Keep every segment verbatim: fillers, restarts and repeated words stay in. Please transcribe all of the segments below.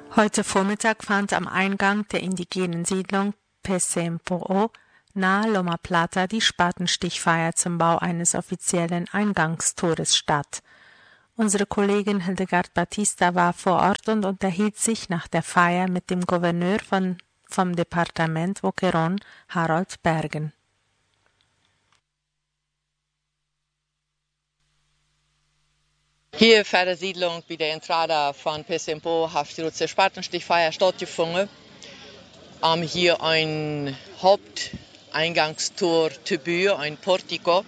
Heute Vormittag fand am Eingang der indigenen Siedlung Pecempo'o nahe Loma Plata die Spatenstichfeier zum Bau eines offiziellen Eingangstores statt. Unsere Kollegin Hildegard Batista war vor Ort und unterhielt sich nach der Feier mit dem Gouverneur von, vom Departement Boquerón, Harold Bergen. Hier vor der Siedlung bei der Entrada von Pecempo hat die Spatenstichfeier stattgefunden. Um hier ein Haupteingangstor zu bauen, ein Portico.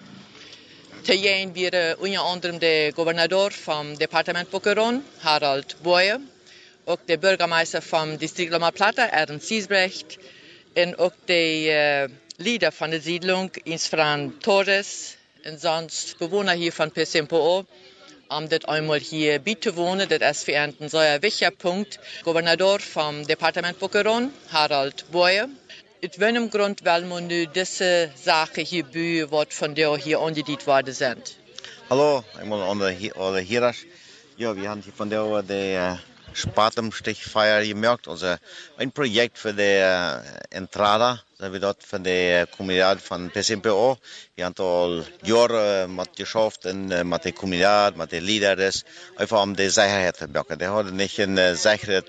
Dahin wäre unter anderem der Gouverneur vom Departement Boquerón, Harold Boye, auch der Bürgermeister vom Distrikt Loma Plata, Ernst Siesbrecht, und auch der äh, Leader von der Siedlung, Isfran Torres, und sonst Bewohner hier von Pecempo. Um das einmal hier beizuwohnen, das ist für einen sehr wichtiger Punkt. Gouverneur vom Departement Boquerón, Harold Boye. Aus welchem Grund will man nu diese Sache hier bauen, was von der hier angedient worden sind? Hallo, einmal alle hier. Ja, wir haben hier von der die Spatenstichfeier gemerkt. Also ein Projekt für die Entrada. Wir dort von der Kommunität von Pecempo. Wir haben all Jahre mit geschafft und mit der Kommunität, mit den Leadern, einfach um die Sicherheit zu merken. Der hat nicht ein sicheres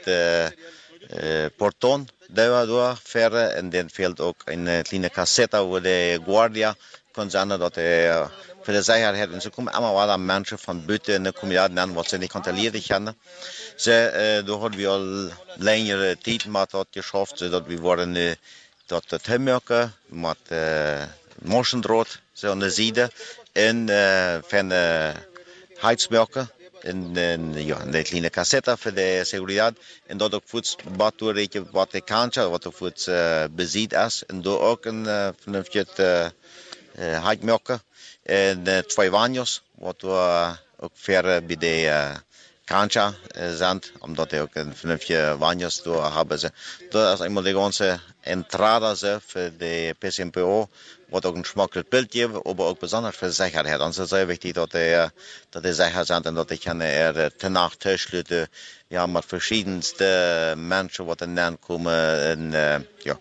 äh, Porton, der war durchfahren, und dann fehlt auch eine kleine Kassette, wo der Guardia kann sagen, dass er für die Sicherheit, und so kommen immer wieder Menschen von Bütte in der Kommunität an, was sie nicht kontrolliert haben. So, äh, da haben wir all längere Zeit mit dort geschafft, so dass wir waren, äh, dort Tömmerke mit äh, Moschendraht so an der Seite und äh, für eine Heizmörke in, in, ja, eine kleine Kassette für die Sicherheit und dort auch für das Badurreiche, was die Kancha, was auch für das äh, Besitz ist und dort auch ein äh, vernünftiges äh, Heizmörke und äh, zwei Banos, was auch für äh, bei der äh, Kancha sind, omdat er ook een vernünftige Banos door hebben. Dat is eenmaal de ganze Entrada für die Pecempo, wat ook een smakelijk beeld geeft, aber ook besonders für Sicherheit. Und es ist sehr wichtig, dass die, dass die sicher sind und dass die können er te Nacht sluiten. Wir haben mit verschiedensten Menschen, die dann ankommen, und, äh, ja,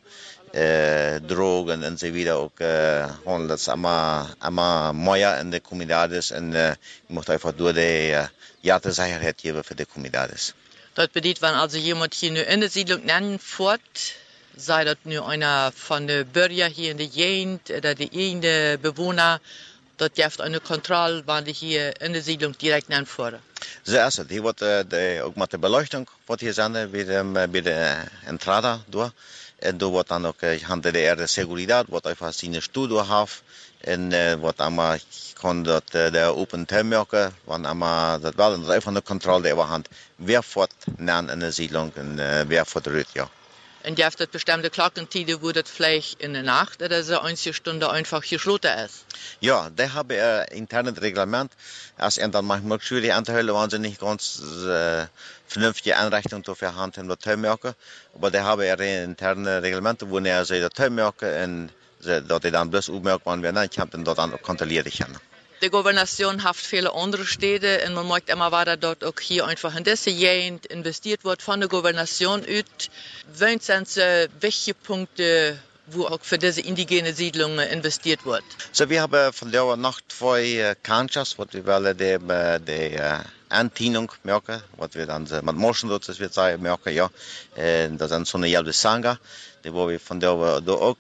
äh, Drogen und so weiter. Auch äh, handelt es immer, immer mehr in der Kommunität und äh, ich möchte einfach durch die äh, ja, die Sicherheit geben für die Kommunität. Das bedeutet, wenn also jemand hier nur in der Siedlung nennen fährt, sei das nur einer von den Bürgern hier in der Gegend oder die eigenen Bewohner, das gibt eine Kontrolle, wenn die hier in der Siedlung direkt nennen fahren. So ist es. Hier wird äh, auch mit der Beleuchtung wird hier sein, bei, dem, bei der Entrada durch. Und da wird dann auch äh, hinter der Sicherheit, wird einfach seine Studio haben. Und äh, wird einmal kann dort äh, der Open Tömmerke, wann einmal das war, das ist einfach eine Kontrolle der Hand, wer fährt nan in der Siedlung und äh, wer fährt rüt, ja. Und ihr habt bestimmte Glockentide, wo das vielleicht in der Nacht oder so eine Stunde einfach geschlossen ist? Ja, da habe ich ein internes Reglement. Es ist dann manchmal schwierig anzuhören, wenn sie nicht ganz äh, vernünftige Einrichtungen dafür haben, in der Tömmerke. Aber da habe ich ein internes Reglement, wo er so der Tömmerke und dat hij dan bloß opmerkt, wanneer we dan campen, dat dan kontrolliert ich. Die Gouvernation hat viele andere Städte und man merkt immer weiter, dass auch hier einfach in diese Gegend investiert wird von der Gouvernation aus. Welche sind so wichtige Punkte, wo auch für diese indigene Siedlungen investiert wird? So, wir haben von der Nacht zwei Kanchas, was wir wollen, die, die Antienung merken, was wir dann mit Moschen, das wird sagen, merken, ja. Das sind so eine gelbe Sanga, die wo wir von der auch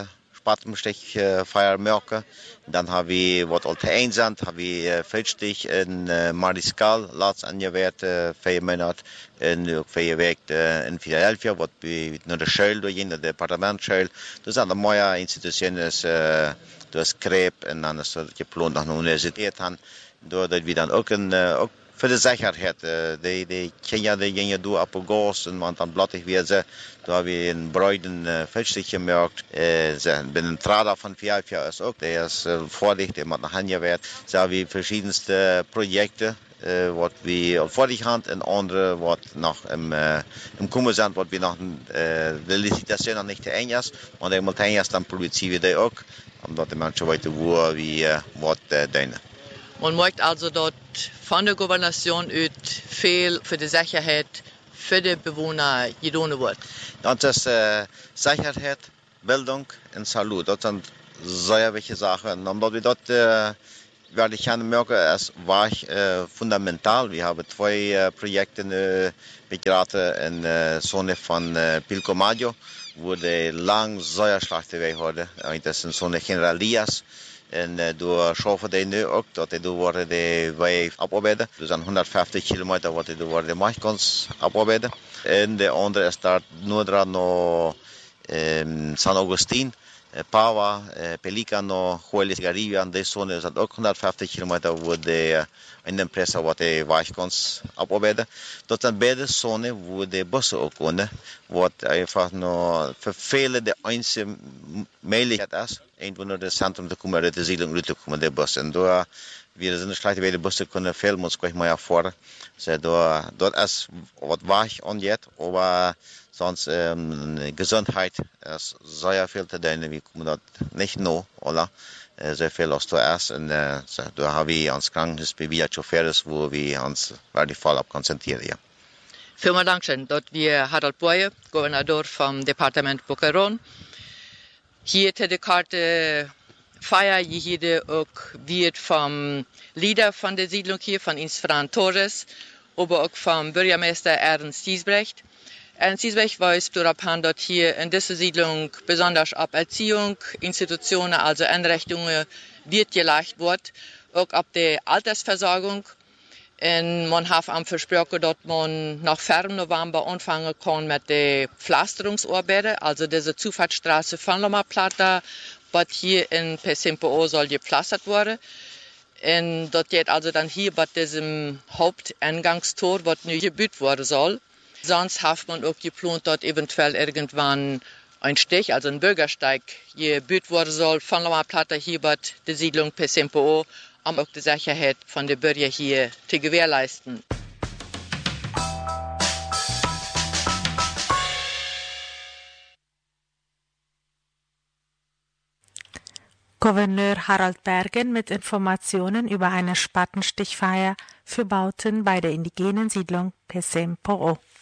Spatenstichfeier merken. Dann haben wir, was alte ein sind, haben wir Feldstich in äh, Mariscal, laatst angewählt, äh, vier Monate, und vier Wochen äh, in Philadelphia, was wir nur der Schule durchgehen, der Departementschule. Das sind eine neue Institutionen, äh, das Krebs, und dann ist das geplant nach der Universität haben. Da wir dann auch, in, äh, auch für die Sicherheit, äh, die, die Kinder, die gehen durch ab und Gas, und man dann blattig wird, da haben wir einen Bräuden äh, Feldstich gemerkt, äh, bin ein Trader von Philadelphia ist auch, der ist äh, vorlich, der macht nach Hause wird. So haben wir verschiedenste Projekte, äh, was wir vorlich haben, und andere, was noch im, äh, im Kommen sind, was wir noch, äh, die Licitation noch nicht eng ist, und einmal eng ist, dann publizieren wir die auch, omdat die Menschen weiter wo, wie, äh, was äh, deinen. Man merkt also dort von der Gouvernation aus viel für die Sicherheit, für die Bewohner getan wird. Das ist äh, Sicherheit, Bildung und Salut. Das sind sehr wichtige Sachen. Und wir dort, äh, werde ich gerne merken, es war äh, fundamental. Wir haben zwei äh, Projekte äh, begleitet in der äh, Zone von äh, Pilcomayo, wo die lang sehr schlechte Weg hatte. Das sind Zone General Diaz. En uh, door schaffen die nu ook dat die door worden de wij abarbeiten. Dus aan honderdvijftig kilometer wordt die door worden de Machkons abarbeiten. En de andere is daar noordra no um, San Agustin, uh, Pava, uh, Pelicano, Juelis, Garibia. En deze zone is dat ook honderdvijftig kilometer wo de uh, in de presse wordt de Weichkons abarbeiten. Dat zijn beide zones wo de bussen ook wonen. Wat einfach nur für viele die einzige Möglichkeit ist, irgendwo nur das Zentrum zu kommen, die Siedlung zu kommen, der Bus. Und da, wir sind schlecht, weil die Busse können viel, muss gleich mal erfahren. So, da, dort ist was weich und jetzt, aber sonst, ähm, Gesundheit ist sehr viel zu tun, wir kommen dort nicht nur, oder? Sehr viel aus der ist. Und äh, so, da haben wir uns Krankenhaus bei Villa Choferes, wo wir uns wirklich voll ab konzentrieren. Ja. Vielen Dank schön, dass wir Harald Boye, Gouverneur vom Departement Boquerón, hier die Karte Feier, hier auch wird vom Leader von der Siedlung hier, von Insfran Torres, aber auch vom Bürgermeister Ernst Giesbrecht. Ernst Giesbrecht weiß daran, dass hier in dieser Siedlung besonders ab Erziehung, Institutionen, also Einrichtungen, wird geleitet wird, auch ab der Altersversorgung. Und man hat am versprochen, dass man nach Februar, November anfangen kann mit den Pflasterungsarbeiten, also diese Zufahrtsstraße von Loma Plata, was hier in Pecém-Po'o soll gepflastert werden. Und das geht also dann hier bei diesem Haupteingangstor, was neu gebaut werden soll. Sonst hat man auch geplant, dass eventuell irgendwann ein Stich, also ein Bürgersteig, gebaut werden soll von Loma Plata hier bei der Siedlung Pecém-Po'o, um auch die Sicherheit von den Bürgern hier zu gewährleisten. Gouverneur Harald Bergen mit Informationen über eine Spatenstichfeier für Bauten bei der indigenen Siedlung Pecém-Po'o.